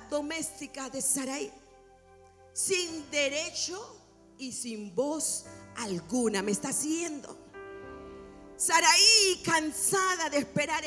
doméstica de Sarai, sin derecho y sin voz alguna. ¿Me está siguiendo? Sarai, cansada de esperar